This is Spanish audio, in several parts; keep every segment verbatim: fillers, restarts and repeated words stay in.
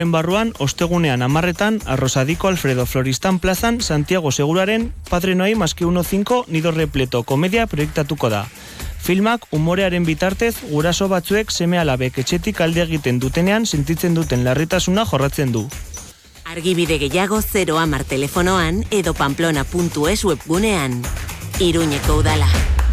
En barruan, ostegunean amarretan, Arrosadiko Alfredo Floristan plazan, Santiago Seguraren, Padre No hay más que uno cinco, Nido Repleto komedia proiektatuko da. Filmak umorearen bitartez, guraso batzuek seme alabek etxetik alde egiten dutenean sentitzen duten larritasuna jorratzen du. Argibide gehiago zero hamar telefonoan edo pamplona puntu es webgunean. Iruñeko udala.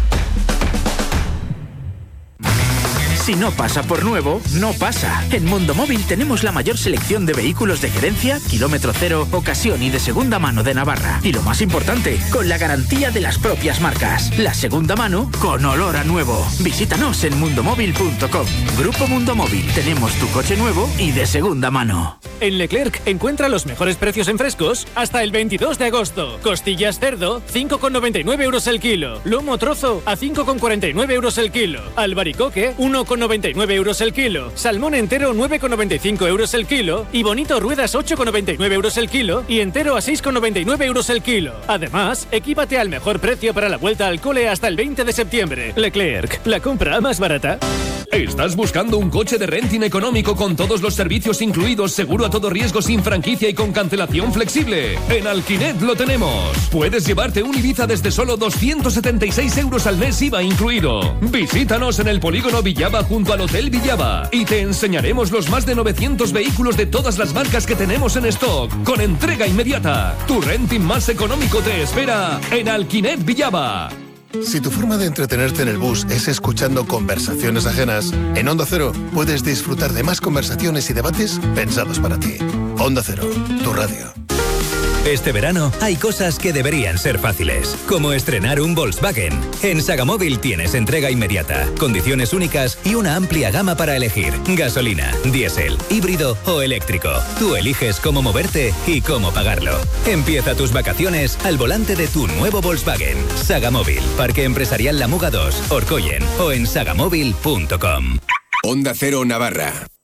Si no pasa por nuevo, no pasa. En Mundomóvil tenemos la mayor selección de vehículos de gerencia, kilómetro cero, ocasión y de segunda mano de Navarra. Y lo más importante, con la garantía de las propias marcas. La segunda mano con olor a nuevo. Visítanos en mundomóvil punto com. Grupo Mundomóvil. Tenemos tu coche nuevo y de segunda mano. En Leclerc encuentra los mejores precios en frescos hasta el veintidós de agosto. Costillas cerdo, cinco con noventa y nueve euros el kilo. Lomo trozo, a cinco con cuarenta y nueve euros el kilo. Albaricoque, uno con noventa y nueve euros el kilo. Salmón entero, nueve con noventa y cinco euros el kilo. Y bonito ruedas, ocho con noventa y nueve euros el kilo. Y entero a seis con noventa y nueve euros el kilo. Además, equípate al mejor precio para la vuelta al cole hasta el veinte de septiembre. Leclerc, la compra más barata. ¿Estás buscando un coche de renting económico con todos los servicios incluidos, seguro a todo riesgo, sin franquicia y con cancelación flexible? En Alquinet lo tenemos. Puedes llevarte un Ibiza desde solo doscientos setenta y seis euros al mes, I V A incluido. Visítanos en el polígono Villaba junto al Hotel Villaba y te enseñaremos los más de novecientos vehículos de todas las marcas que tenemos en stock, con entrega inmediata. Tu renting más económico te espera en Alquinet Villaba. Si tu forma de entretenerte en el bus es escuchando conversaciones ajenas, en Onda Cero puedes disfrutar de más conversaciones y debates pensados para ti. Onda Cero, tu radio. Este verano hay cosas que deberían ser fáciles, como estrenar un Volkswagen. En Sagamóvil tienes entrega inmediata, condiciones únicas y una amplia gama para elegir. Gasolina, diésel, híbrido o eléctrico. Tú eliges cómo moverte y cómo pagarlo. Empieza tus vacaciones al volante de tu nuevo Volkswagen. Sagamóvil, Parque Empresarial La Muga dos, Orcoyen o en sagamóvil punto com. Onda Cero Navarra.